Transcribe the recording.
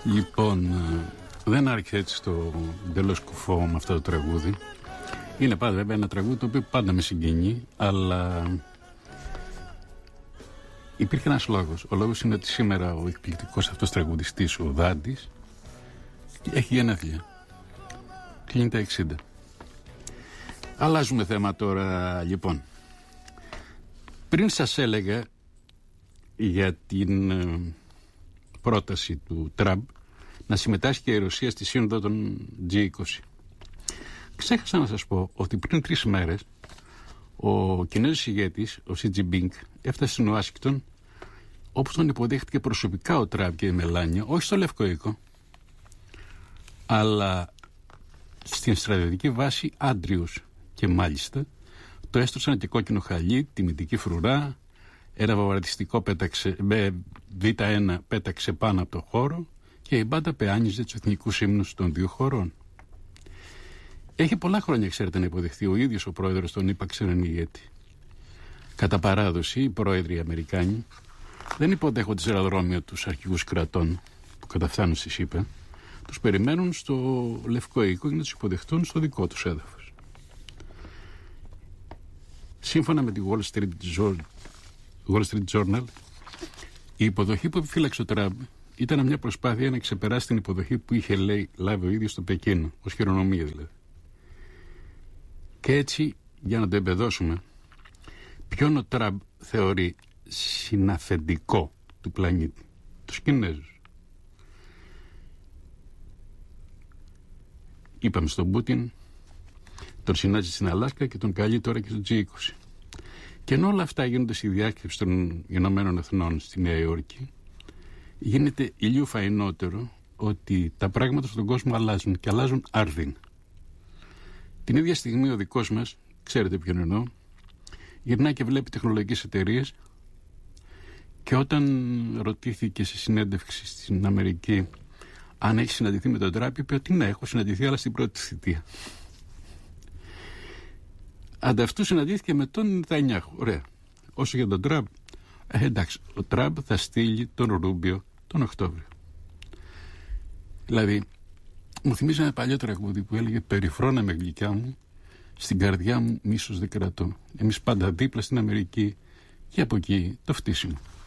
Λοιπόν, δεν άρχισε έτσι το εντελώς κουφό με αυτό το τραγούδι. Είναι πάντα βέβαια ένα τραγούδι το οποίο πάντα με συγκινεί, αλλά υπήρχε ένας λόγος. Ο λόγος είναι ότι σήμερα ο εκπληκτικός αυτός τραγουδιστής, ο Δάντης, έχει γενέθλια. Κλείνει τα 60. Αλλάζουμε θέμα τώρα, λοιπόν. Πριν σας έλεγα για την πρόταση του Τραμπ να συμμετάσχει η Ρωσία στη σύνοδο των G20. Ξέχασα να σας πω ότι πριν 3 μέρες ο Κινέζος ηγέτης, ο Σι Τζινπίνγκ, έφτασε στην Ουάσιγκτον, όπου τον υποδέχτηκε προσωπικά ο Τραμπ και η Μελάνια, όχι στο Λευκό Οίκο, αλλά στην στρατιωτική βάση Άντριους, και μάλιστα το έστρωσαν και κόκκινο χαλί, τιμητική φρουρά, ένα βομβαρδιστικό Β1 πέταξε πάνω από το χώρο και η μπάντα πεάνιζε τους εθνικούς ύμνους των δύο χωρών. Έχει πολλά χρόνια, ξέρετε, να υποδεχθεί ο ίδιος ο πρόεδρος των ΗΠΑ ξένον ηγέτη. Κατά παράδοση, οι πρόεδροι Αμερικάνοι δεν υποδέχονται σε αεροδρόμιο τους αρχηγούς κρατών που καταφθάνουν στις ΗΠΑ, τους περιμένουν στο Λευκό Οίκο για να τους υποδεχτούν στο δικό τους έδαφος. Σύμφωνα με τη Wall Street Journal, η υποδοχή που επιφύλαξε ο Τραμπ ήταν μια προσπάθεια να ξεπεράσει την υποδοχή που είχε λάβει ο ίδιος στο Πεκίνο, ως χειρονομία δηλαδή. Και έτσι, για να το εμπεδώσουμε, ποιον ο Τραμπ θεωρεί συναφεντικό του πλανήτη? Τους Κινέζους. Είπαμε στον Πούτιν, τον συνάντησε στην Αλάσκα και τον καλεί τώρα και στο G20. Και ενώ όλα αυτά γίνονται στη διάσκεψη των Ηνωμένων Εθνών στη Νέα Υόρκη, γίνεται ηλίου φαϊνότερο ότι τα πράγματα στον κόσμο αλλάζουν και αλλάζουν άρδιν. Την ίδια στιγμή ο δικός μας, ξέρετε ποιον εννοώ, γυρνάει και βλέπει τεχνολογικές εταιρείες και όταν ρωτήθηκε σε συνέντευξη στην Αμερική αν έχει συναντηθεί με τον Τραμπ, είπε ότι ναι, έχω συναντηθεί, αλλά στην πρώτη θητεία. Ανταυτού συναντήθηκε με τον Νετανιάχου. Ωραία. Όσο για τον Τραμπ, εντάξει, ο Τραμπ θα στείλει τον Ρούμπιο τον Οκτώβριο. Δηλαδή, μου θυμίζει ένα παλιό τραγούδι που έλεγε «Περιφρώνα με γλυκιά μου, στην καρδιά μου μίσος δεν κρατώ». Εμείς πάντα δίπλα στην Αμερική και από εκεί το φτύσιμο.